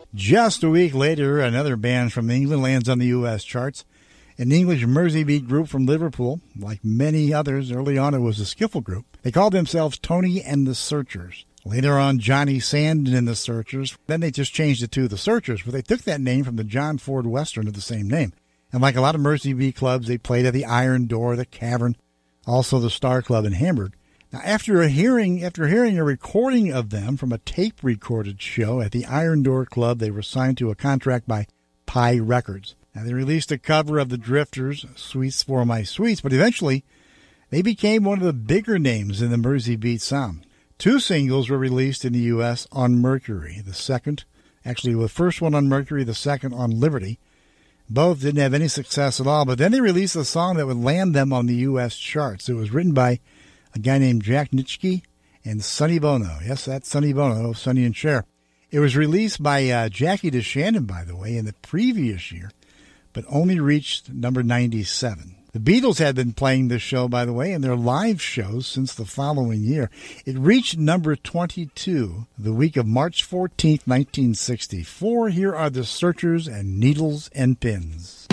Just a week later, another band from England lands on the U.S. charts. An English Merseybeat group from Liverpool. Like many others, early on it was a skiffle group. They called themselves Tony and the Searchers. Later on, Johnny Sandon and the Searchers. Then they just changed it to the Searchers, but they took that name from the John Ford Western of the same name. And like a lot of Merseybeat clubs, they played at the Iron Door, the Cavern, also the Star Club in Hamburg. Now, after hearing a recording of them from a tape-recorded show at the Iron Door Club, they were signed to a contract by Pye Records. Now, they released a cover of the Drifters, Sweets for My Sweets, but eventually they became one of the bigger names in the Merseybeat sound. 2 singles were released in the U.S. on Mercury. The first one on Mercury, the second on Liberty. Both didn't have any success at all, but then they released a song that would land them on the U.S. charts. It was written by a guy named Jack Nitschke and Sonny Bono. Yes, that's Sonny Bono, Sonny and Cher. It was released by Jackie DeShannon, by the way, in the previous year, but only reached number 97. The Beatles had been playing this show, by the way, in their live shows since the following year. It reached number 22 the week of March 14th, 1964. Here are the Searchers and Needles and Pins.